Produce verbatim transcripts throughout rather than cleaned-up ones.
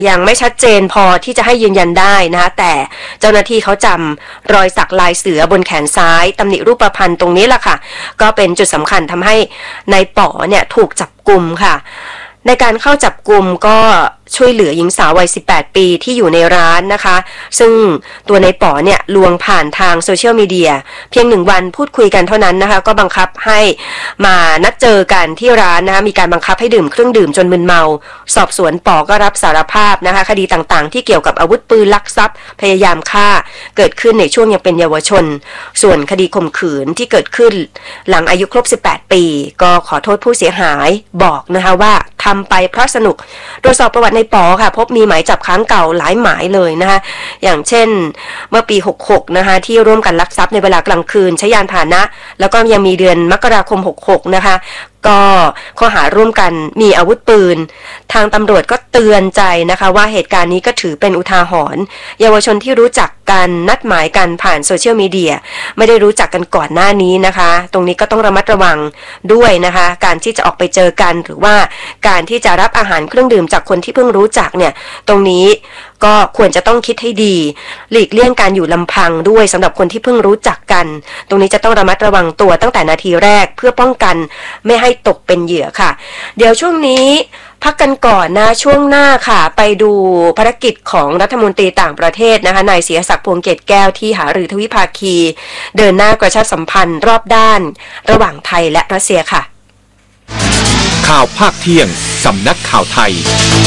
ยังไม่ชัดเจนพอที่จะให้ยืนยันได้นะคะแต่เจ้าหน้าที่เขาจำรอยสักลายเสือบนแขนซ้ายตำหนิรูปพรรณตรงนี้แหละค่ะก็เป็นจุดสำคัญทำให้นายป๋อเนี่ยถูกจับกุมค่ะในการเข้าจับกุมก็ช่วยเหลือหญิงสาววัยสิบแปดปีที่อยู่ในร้านนะคะซึ่งตัวนายป๋อเนี่ยลวงผ่านทางโซเชียลมีเดียเพียงหนึ่งวันพูดคุยกันเท่านั้นนะคะก็บังคับให้มานัดเจอกันที่ร้านนะคะมีการบังคับให้ดื่มเครื่องดื่มจนมึนเมาสอบสวนป๋อก็รับสารภาพนะคะคดีต่างๆที่เกี่ยวกับอาวุธปืนลักทรัพย์พยายามฆ่าเกิดขึ้นในช่วงยังเป็นเยาวชนส่วนคดีข่มขืนที่เกิดขึ้นหลังอายุครบสิบแปดปีก็ขอโทษผู้เสียหายบอกนะคะว่าทำไปเพราะสนุกตรวจสอบประวัติในป๋อค่ะพบมีหมายจับค้างเก่าหลายหมายเลยนะคะอย่างเช่นเมื่อปีหกสิบหกนะคะที่ร่วมกันลักทรัพย์ในเวลากลางคืนใช้ยานพาหนะแล้วก็ยังมีเดือนมกราคมหกสิบหกนะคะก็ข้อหาร่วมกันมีอาวุธปืนทางตำรวจก็เตือนใจนะคะว่าเหตุการณ์นี้ก็ถือเป็นอุทาหรณ์เยาวชนที่รู้จักกันนัดหมายกันผ่านโซเชียลมีเดียไม่ได้รู้จักกันก่อนหน้านี้นะคะตรงนี้ก็ต้องระมัดระวังด้วยนะคะการที่จะออกไปเจอกันหรือว่าการที่จะรับอาหารเครื่องดื่มจากคนที่เพิ่งรู้จักเนี่ยตรงนี้ก็ควรจะต้องคิดให้ดีหลีกเลี่ยงการอยู่ลำพังด้วยสำหรับคนที่เพิ่งรู้จักกันตรงนี้จะต้องระมัดระวังตัวตั้งแต่นาทีแรกเพื่อป้องกันไม่ให้ตกเป็นเหยื่อค่ะเดี๋ยวช่วงนี้พักกันก่อนนะช่วงหน้าค่ะไปดูภารกิจของรัฐมนตรีต่างประเทศนะคะนายศิรศักดิ์พวงเกตแก้วที่หารือทวิภาคีเดินหน้ากระชับสัมพันธ์รอบด้านระหว่างไทยและรัสเซียค่ะข่าวภาคเที่ยงสำนักข่าวไทย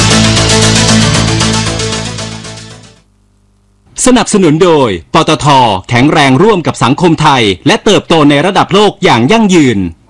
สนับสนุนโดยปตท.แข็งแรงร่วมกับสังคมไทยและเติบโตในระดับโลกอย่างยั่งยืน